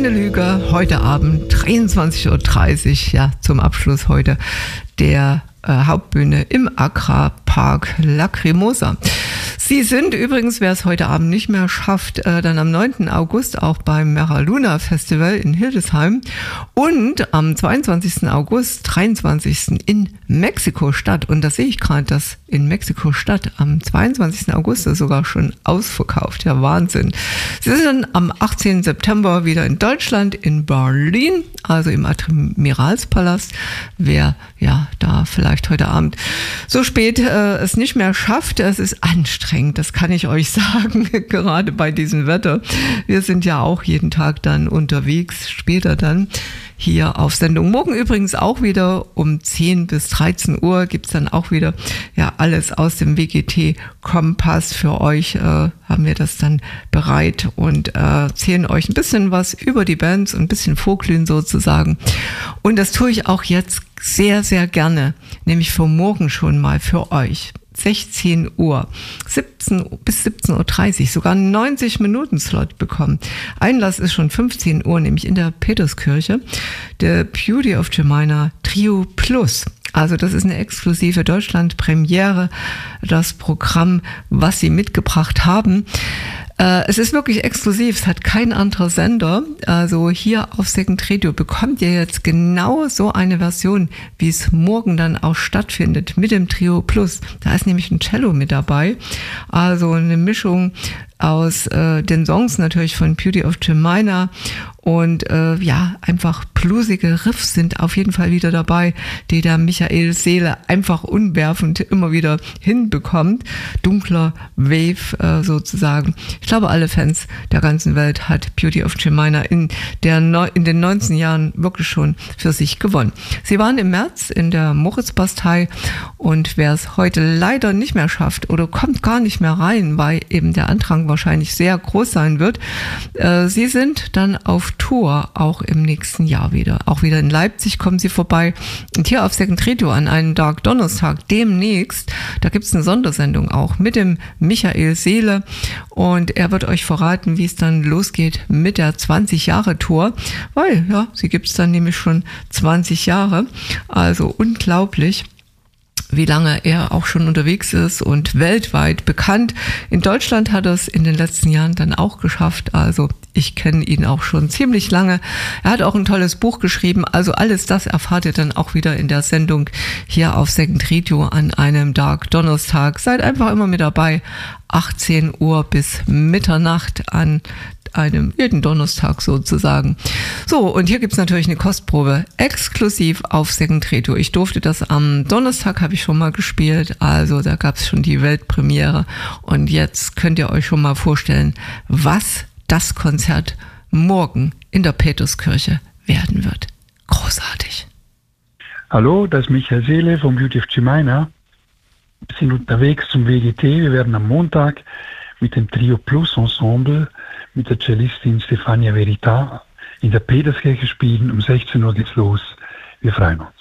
Keine Lüge, heute Abend 23:30 Uhr, ja, zum Abschluss heute der Hauptbühne im Agrarpark Lacrimosa. Sie sind übrigens, wer es heute Abend nicht mehr schafft, dann am 9. August auch beim Mera Luna Festival in Hildesheim und am 22. August, 23. in Mexiko-Stadt. Und das sehe ich gerade, dass in Mexiko-Stadt am 22. August ist sogar schon ausverkauft. Ja, Wahnsinn. Sie sind dann am 18. September wieder in Deutschland, in Berlin, also im Admiralspalast. Wer ja da vielleicht heute Abend so spät es nicht mehr schafft, es ist anstrengend, das kann ich euch sagen, gerade bei diesem Wetter. Wir sind ja auch jeden Tag dann unterwegs, später dann hier auf Sendung. Morgen übrigens auch wieder um 10 bis 13 Uhr gibt's dann auch wieder ja alles aus dem WGT-Kompass für euch. Haben wir das dann bereit und erzählen euch ein bisschen was über die Bands und ein bisschen vorglühen sozusagen. Und das tue ich auch jetzt sehr, sehr gerne, nämlich für morgen schon mal für euch. 16 Uhr, 17 bis 17:30 Uhr, sogar einen 90-Minuten-Slot bekommen. Einlass ist schon 15 Uhr, nämlich in der Peterskirche. Der Beauty of Jemina Trio Plus. Also das ist eine exklusive Deutschland-Premiere, das Programm, was sie mitgebracht haben. Es ist wirklich exklusiv, es hat kein anderer Sender. Also hier auf Second Radio bekommt ihr jetzt genau so eine Version, wie es morgen dann auch stattfindet mit dem Trio Plus. Da ist nämlich ein Cello mit dabei. Also eine Mischung aus den Songs natürlich von Beauty of Jemina und ja, einfach bluesige Riffs sind auf jeden Fall wieder dabei, die der Michael Seele einfach unwerfend immer wieder hinbekommt. Dunkler Wave sozusagen. Ich glaube, alle Fans der ganzen Welt hat Beauty of Jemina in den 19 Jahren wirklich schon für sich gewonnen. Sie waren im März in der Moritzbastei und wer es heute leider nicht mehr schafft oder kommt gar nicht mehr rein, weil eben der Andrang wahrscheinlich sehr groß sein wird. Sie sind dann auf Tour auch im nächsten Jahr wieder. Auch wieder in Leipzig kommen sie vorbei. Und hier auf Second Radio an einem Dark Donnerstag demnächst, da gibt es eine Sondersendung auch mit dem Michael Seele und er wird euch verraten, wie es dann losgeht mit der 20-Jahre-Tour, weil ja, sie gibt es dann nämlich schon 20 Jahre. Also unglaublich, wie lange er auch schon unterwegs ist und weltweit bekannt. In Deutschland hat er es in den letzten Jahren dann auch geschafft. Also ich kenne ihn auch schon ziemlich lange. Er hat auch ein tolles Buch geschrieben. Also alles das erfahrt ihr dann auch wieder in der Sendung hier auf Second Radio an einem Dark Donnerstag. Seid einfach immer mit dabei. 18 Uhr bis Mitternacht an einem jeden Donnerstag sozusagen. So, und hier gibt's natürlich eine Kostprobe exklusiv auf Second Radio. Ich durfte das am Donnerstag, habe ich schon mal gespielt, also da gab's schon die Weltpremiere und jetzt könnt ihr euch schon mal vorstellen, was das Konzert morgen in der Peterskirche werden wird. Großartig. Hallo, das ist Michael Seele von Beauty of Jemina. Wir sind unterwegs zum WGT. Wir werden am Montag mit dem Trio Plus Ensemble mit der Cellistin Stefania Verita in der Peterskirche spielen. Um 16 Uhr geht's los. Wir freuen uns.